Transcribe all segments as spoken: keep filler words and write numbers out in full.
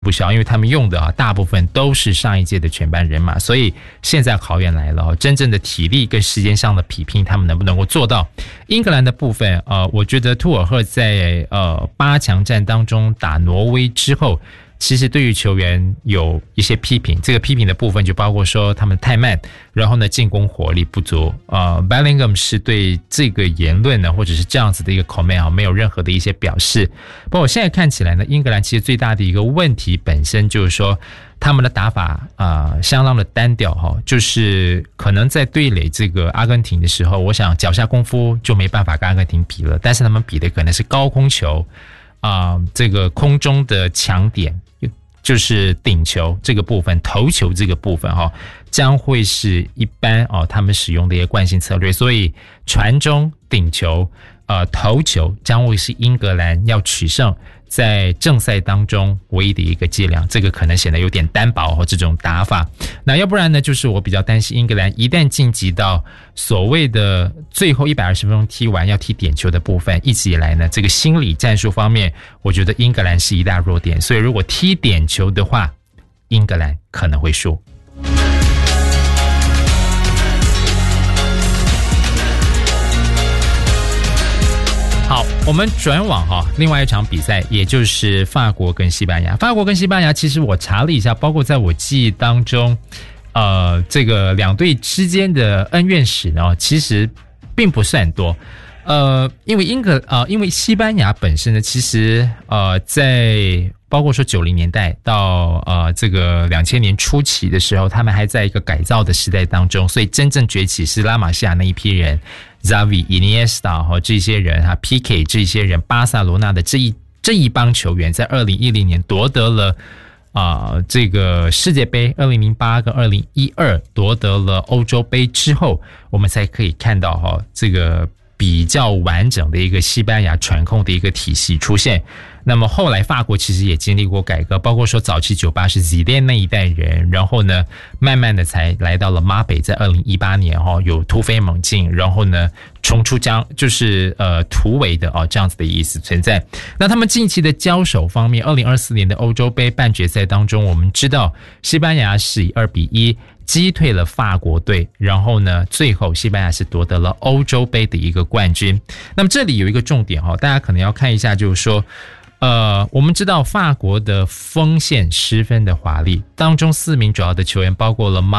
不消，因为他们用的啊大部分都是上一届的全班人马，所以现在考验来了哦，真正的体力跟时间上的比拼，他们能不能够做到？英格兰的部分，呃，我觉得图尔赫在呃八强战当中打挪威之后，其实对于球员有一些批评，这个批评的部分就包括说他们太慢，然后呢进攻火力不足。呃 Bellingham 是对这个言论呢，或者是这样子的一个 comment 啊，没有任何的一些表示。不过我现在看起来呢，英格兰其实最大的一个问题本身就是说，他们的打法啊、呃、相当的单调哈，就是可能在对垒这个阿根廷的时候，我想脚下功夫就没办法跟阿根廷比了，但是他们比的可能是高空球啊、呃，这个空中的强点。就是顶球这个部分，投球这个部分哈、哦，将会是一般哦他们使用的一些惯性策略，所以传中、顶球、呃投球将会是英格兰要取胜在正赛当中唯一的一个伎俩，这个可能显得有点单薄哦这种打法。那要不然呢，就是我比较担心英格兰一旦晋级到所谓的最后一百二十分钟踢完要踢点球的部分，一直以来呢，这个心理战术方面，我觉得英格兰是一大弱点，所以如果踢点球的话，英格兰可能会输。好，我们转往哈另外一场比赛，也就是法国跟西班牙。法国跟西班牙，其实我查了一下，包括在我记忆当中，呃，这个两队之间的恩怨史呢，其实并不算多。呃，因为英格呃，因为西班牙本身呢，其实呃，在包括说九零年代到呃这个两千年初期的时候，他们还在一个改造的时代当中，所以真正崛起是拉玛西亚那一批人。Xavi、Iniesta 和这些人哈 ，P K 这些人，巴塞罗那的这一这一帮球员，在二零一零年夺得了啊、呃、这个世界杯，二零零八跟二零一二夺得了欧洲杯之后，我们才可以看到哈这个比较完整的一个西班牙传控的一个体系出现。那么后来法国其实也经历过改革，包括说早期九八是 Zidane 那一代人，然后呢慢慢的才来到了马北，在二零一八年哈、哦、有突飞猛进，然后呢冲出江就是呃突围的哦这样子的意思存在。那他们近期的交手方面，二零二四年的欧洲杯半决赛当中，我们知道西班牙是以二比一击退了法国队，然后呢最后西班牙是夺得了欧洲杯的一个冠军。那么这里有一个重点哈、哦，大家可能要看一下，就是说呃，我们知道法国的锋线十分的华丽，当中四名主要的球员包括了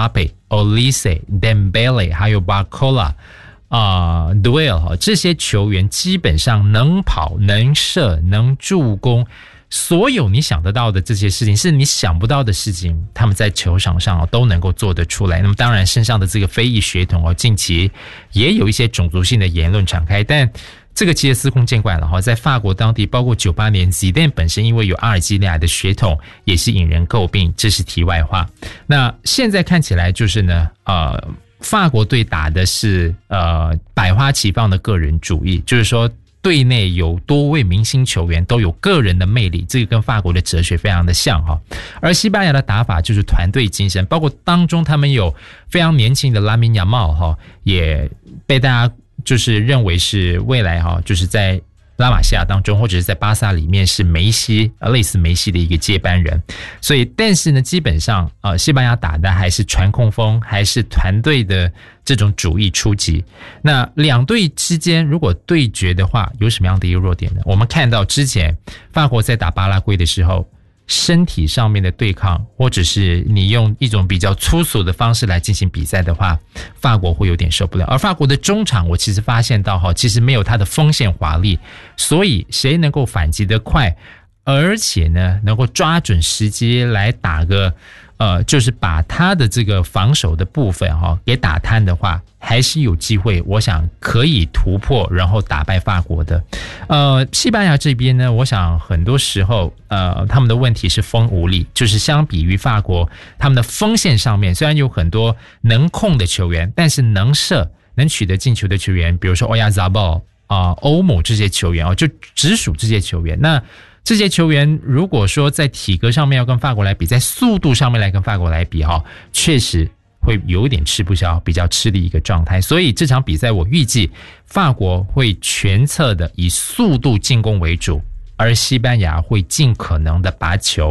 Mbappé、Olise、Dembele 还有 Barcola 啊、呃、Duel 这些球员基本上能跑、能射、能助攻，所有你想得到的这些事情，是你想不到的事情，他们在球场上都能够做得出来。那么当然身上的这个非裔血统哦，近期也有一些种族性的言论敞开，但这个其实司空见惯了哈，在法国当地，包括九八年 Zidane 本身因为有阿尔及利亚的血统，也是引人诟病，这是题外话。那现在看起来就是呢，呃，法国队打的是呃百花齐放的个人主义，就是说队内有多位明星球员都有个人的魅力，这个跟法国的哲学非常的像哈。而西班牙的打法就是团队精神，包括当中他们有非常年轻的拉米亚茂哈，也被大家就是认为是未来哈，就是在拉玛西亚当中或者是在巴萨里面是梅西类似梅西的一个接班人。所以但是呢基本上呃西班牙打的还是传控风，还是团队的这种主义出击。那两队之间如果对决的话，有什么样的一个弱点呢？我们看到之前法国在打巴拉圭的时候，身体上面的对抗，或者是你用一种比较粗俗的方式来进行比赛的话，法国会有点受不了。而法国的中场我其实发现到哈，其实没有他的锋线华丽，所以谁能够反击得快，而且呢能够抓准时机来打个呃，就是把他的这个防守的部分哈、哦、给打瘫的话，还是有机会，我想可以突破，然后打败法国的。呃，西班牙这边呢，我想很多时候呃他们的问题是锋无力，就是相比于法国，他们的锋线上面虽然有很多能控的球员，但是能射、能取得进球的球员，比如说欧亚扎鲍啊、欧姆这些球员哦，就直属这些球员。那这些球员如果说在体格上面要跟法国来比，在速度上面来跟法国来比哈，确实会有点吃不消，比较吃力一个状态。所以这场比赛我预计法国会全侧的以速度进攻为主，而西班牙会尽可能的把球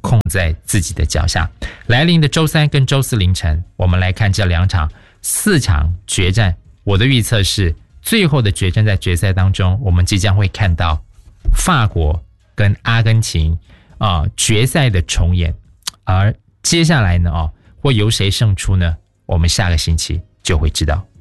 控在自己的脚下。来临的周三跟周四凌晨，我们来看这两场四场决战。我的预测是，最后的决战在决赛当中，我们即将会看到法国跟阿根廷啊、呃、决赛的重演。而接下来呢，哦，会由谁胜出呢？我们下个星期就会知道。